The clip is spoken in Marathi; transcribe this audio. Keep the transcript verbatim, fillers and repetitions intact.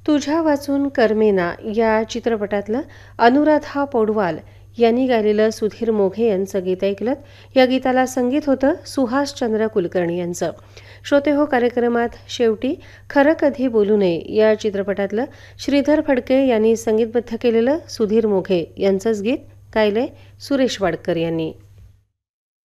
तुझ्या वाचून करमेना या चित्रपटातलं अनुराधा पौडवाल यांनी गायलेलं सुधीर मोघे यांचं गीत ऐकलं. या गीताला संगीत होतं सुहासचंद्र कुलकर्णी यांचं. श्रोते हो, कार्यक्रमात शेवटी खरं कधी बोलू नये या चित्रपटातलं श्रीधर फडके यांनी संगीतबद्ध केलेलं सुधीर मोघे यांचंच गीत गायलंय सुरेश वाडकर यांनी.